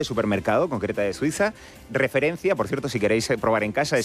supermercado, concreta de Suiza. Referencia, por cierto, si queréis probar en casa, es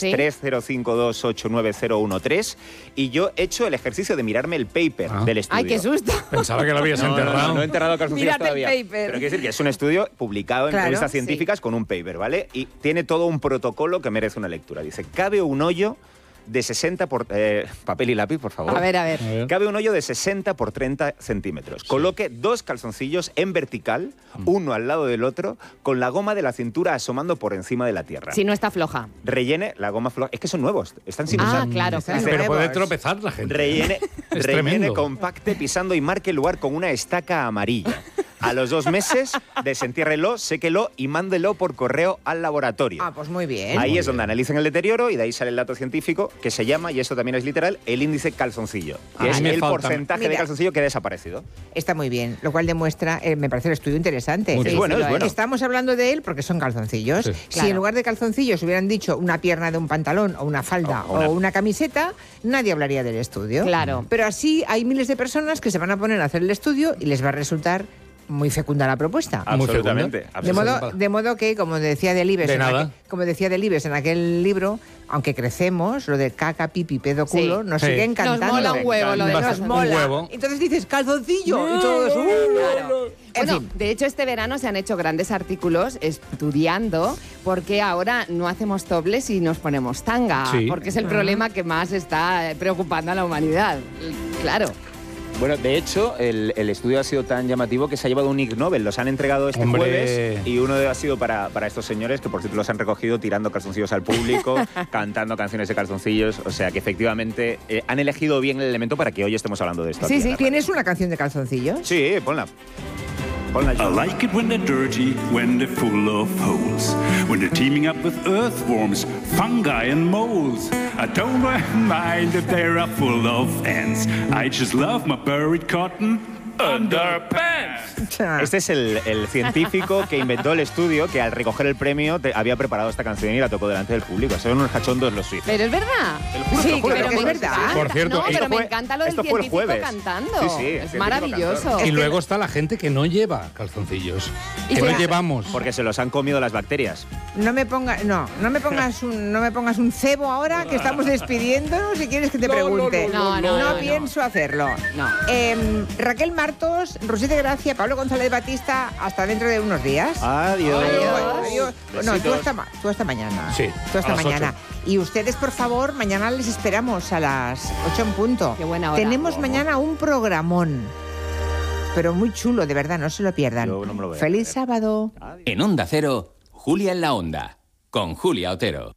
30528913. Y yo he hecho el ejercicio de mirarme el paper del estudio. ¡Ay, qué susto! Pensaba que lo habías enterrado. No he enterrado calzoncillos Mírate todavía. el paper. Pero quiero decir que es un estudio publicado en revistas científicas con un paper, ¿vale? Y tiene todo un protocolo que merece una lectura. Dice, cabe un hoyo de 60 por... papel y lápiz, por favor. A ver. Cabe un hoyo de 60 por 30 centímetros. Coloque 2 calzoncillos en vertical, uno al lado del otro, con la goma de la cintura asomando por encima de la tierra. Si no está floja. Rellene la goma floja. Es que son nuevos, están sin usar. Claro. Pero puede tropezar la gente. Rellene, compacte, pisando y marque el lugar con una estaca amarilla. A los 2 meses, desentiérrelo, séquelo y mándelo por correo al laboratorio. Pues muy bien. Ahí es donde analizan el deterioro y de ahí sale el dato científico que se llama, y esto también es literal, el índice calzoncillo, que es el porcentaje de calzoncillo que ha desaparecido. Está muy bien, lo cual demuestra, me parece el estudio interesante. Es bueno. Estamos hablando de él porque son calzoncillos. Sí. Si en lugar de calzoncillos hubieran dicho una pierna de un pantalón o una falda o una camiseta, nadie hablaría del estudio. Claro. Pero así hay miles de personas que se van a poner a hacer el estudio y les va a resultar muy fecunda la propuesta. Absolutamente. De modo que, como decía Delibes en aquel libro, aunque crecemos, lo de caca, pipi, pedo, culo, nos sigue encantando. Nos mola un huevo lo de nos mola. Un huevo. Entonces dices, calzoncillo, y todo eso. Claro. Bueno, de hecho, este verano se han hecho grandes artículos estudiando porque ahora no hacemos topless y nos ponemos tanga, porque es el problema que más está preocupando a la humanidad. Claro. Bueno, de hecho, el estudio ha sido tan llamativo que se ha llevado un Ig Nobel. Los han entregado este jueves y uno ha sido para estos señores que, por cierto, los han recogido tirando calzoncillos al público, cantando canciones de calzoncillos. O sea, que efectivamente han elegido bien el elemento para que hoy estemos hablando de esto. Sí. ¿Tienes una canción de calzoncillos? Sí, ponla. I like it when they're dirty, when they're full of holes, when they're teaming up with earthworms, fungi and moles. I don't mind if they're full of ants. I just love my buried cotton underpants. Este es el científico que inventó el estudio que al recoger el premio había preparado esta canción y la tocó delante del público. Son unos cachondos los suizos. Pero es verdad. Te lo juro, pero es verdad. Por cierto, pero me encanta lo del científico cantando. Sí, es maravilloso. Y luego está la gente que no lleva calzoncillos. Que no llevamos. Porque se los han comido las bacterias. No me pongas un cebo ahora que estamos despidiéndonos si quieres que te pregunte. No pienso hacerlo. No. Raquel Martos, Rosy de Gracia, Pablo González Batista, hasta dentro de unos días. Adiós. No, tú hasta mañana. Sí, tú hasta a las mañana. 8. Y ustedes, por favor, mañana les esperamos a las 8 en punto. Qué buena hora. Tenemos mañana un programón. Pero muy chulo, de verdad, no se lo pierdan. Yo no me lo voy a ¡Feliz perder. sábado! En Onda Cero, Julia en la Onda, con Julia Otero.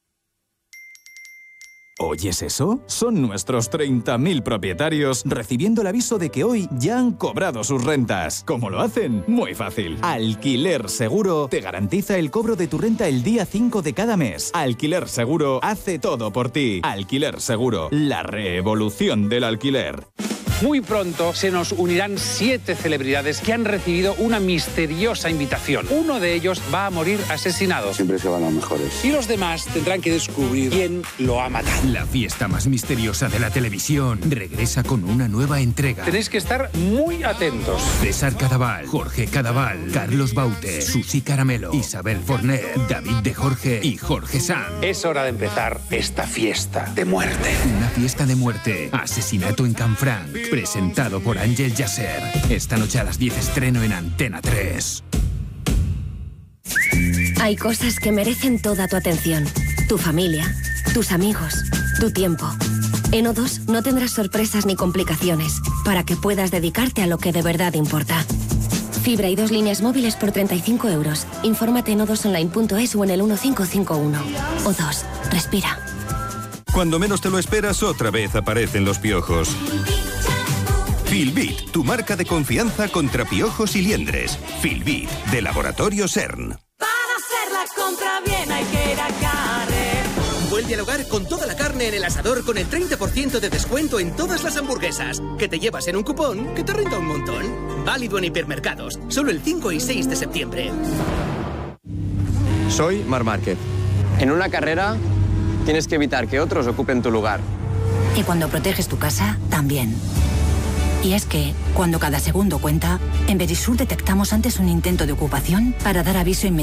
¿Oyes eso? Son nuestros 30.000 propietarios recibiendo el aviso de que hoy ya han cobrado sus rentas. ¿Cómo lo hacen? Muy fácil. Alquiler Seguro te garantiza el cobro de tu renta el día 5 de cada mes. Alquiler Seguro hace todo por ti. Alquiler Seguro, la revolución del alquiler. Muy pronto se nos unirán 7 celebridades que han recibido una misteriosa invitación. Uno de ellos va a morir asesinado. Siempre se van los mejores. Y los demás tendrán que descubrir quién lo ha matado. La fiesta más misteriosa de la televisión regresa con una nueva entrega. Tenéis que estar muy atentos. César Cadaval, Jorge Cadaval, Carlos Baute, Susi Caramelo, Isabel Forner, David de Jorge y Jorge Sanz. Es hora de empezar esta fiesta de muerte. Una fiesta de muerte. Asesinato en Canfranc. Presentado por Ángel Yasser. Esta noche a las 10 estreno en Antena 3. Hay cosas que merecen toda tu atención. Tu familia, tus amigos, tu tiempo. En O2 no tendrás sorpresas ni complicaciones para que puedas dedicarte a lo que de verdad importa. Fibra y 2 líneas móviles por 35 euros. Infórmate en o2online.es o en el 1551. O2. Respira. Cuando menos te lo esperas, otra vez aparecen los piojos. Filbit, tu marca de confianza contra piojos y liendres. Filbit, de Laboratorio CERN. Para hacer la compra bien hay que ir a Carrer. Vuelve al hogar con toda la carne en el asador con el 30% de descuento en todas las hamburguesas. Que te llevas en un cupón que te renta un montón. Válido en hipermercados, solo el 5 y 6 de septiembre. Soy Marc Márquez. En una carrera tienes que evitar que otros ocupen tu lugar. Y cuando proteges tu casa, también. Y es que, cuando cada segundo cuenta, en Verisur detectamos antes un intento de ocupación para dar aviso inmediato.